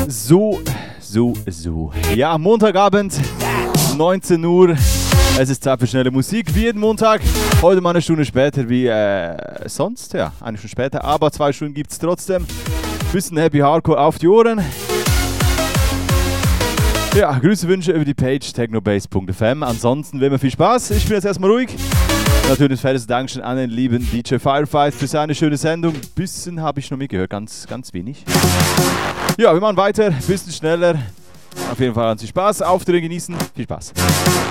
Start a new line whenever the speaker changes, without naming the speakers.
So. Ja, Montagabend, 19 Uhr. Es ist Zeit für schnelle Musik, wie jeden Montag. Heute mal eine Stunde später wie sonst. Ja, eine Stunde später, aber 2 Stunden gibt es trotzdem. Bisschen Happy Hardcore auf die Ohren. Ja, Grüße, Wünsche über die Page technobase.fm. Ansonsten will mir viel Spaß. Ich bin jetzt erstmal ruhig. Natürlich fettes Dankeschön an den lieben DJ Firefight für seine schöne Sendung. Bisschen habe ich noch mitgehört, ganz wenig. Ja, wir machen weiter, bisschen schneller. Auf jeden Fall an sich Spaß, Auftritte genießen, viel Spaß.